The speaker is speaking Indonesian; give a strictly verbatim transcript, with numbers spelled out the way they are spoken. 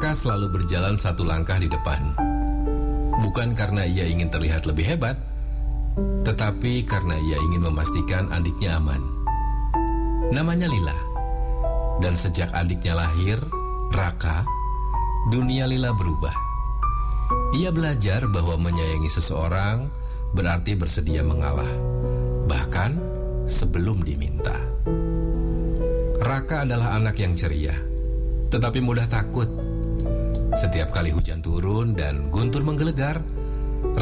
Raka selalu berjalan satu langkah di depan. Bukan karena ia ingin terlihat lebih hebat, tetapi karena ia ingin memastikan adiknya aman. Namanya Lila. Dan sejak adiknya lahir, Raka, dunia Lila berubah. Ia belajar bahwa menyayangi seseorang berarti bersedia mengalah, bahkan sebelum diminta. Raka adalah anak yang ceria, tetapi mudah takut. Setiap kali hujan turun dan guntur menggelegar,